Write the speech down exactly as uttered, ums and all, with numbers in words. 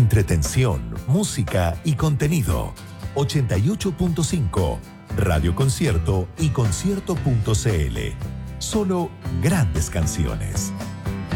entretención, música y contenido. ochenta y ocho punto cinco, Radio Concierto y concierto punto c l. Solo grandes canciones.